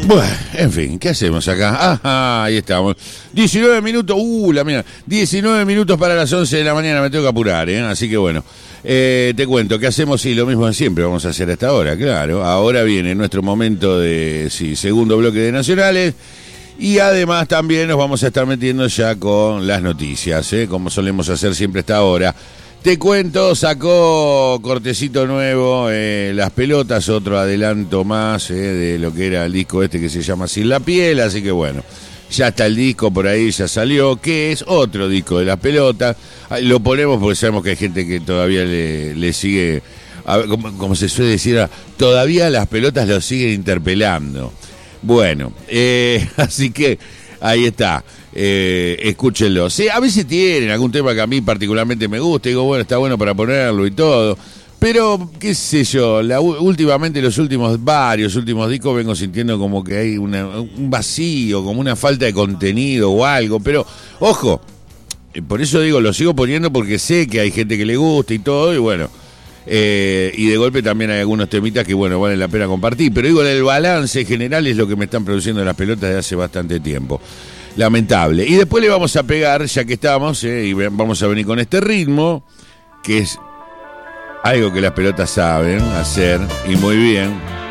Bueno, en fin, ¿qué hacemos acá? Ajá, ahí estamos. 19 minutos, la mía. 19 minutos para las 11 de la mañana, me tengo que apurar, Así que bueno, te cuento, ¿qué hacemos? Sí, lo mismo de siempre, vamos a hacer hasta ahora, claro. Ahora viene nuestro momento de, segundo bloque de nacionales. Y además también nos vamos a estar metiendo ya con las noticias, como solemos hacer siempre hasta ahora. Te cuento, sacó Cortecito nuevo, Las Pelotas, otro adelanto más de lo que era el disco este que se llama Sin la Piel, así que bueno, ya está el disco por ahí, ya salió, que es otro disco de Las Pelotas. Lo ponemos porque sabemos que hay gente que todavía le sigue, como se suele decir, todavía Las Pelotas lo siguen interpelando. Bueno, así que ahí está, escúchenlo. Sí, a veces tienen algún tema que a mí particularmente me gusta, digo, bueno, está bueno para ponerlo y todo, pero qué sé yo, últimamente los varios últimos discos vengo sintiendo como que hay un vacío, como una falta de contenido o algo, pero ojo, por eso digo, lo sigo poniendo porque sé que hay gente que le gusta y todo, y bueno. Y de golpe también hay algunos temitas que, bueno, valen la pena compartir. Pero digo, el balance general es lo que me están produciendo Las Pelotas desde hace bastante tiempo. Lamentable. Y después le vamos a pegar, ya que estamos, y vamos a venir con este ritmo, que es algo que Las Pelotas saben hacer, y muy bien.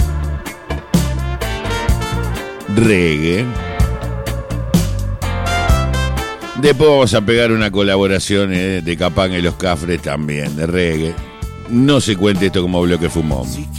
Reggae. Después vamos a pegar una colaboración de Capanga y los Cafres también, de reggae. No se cuente esto como bloque fumón.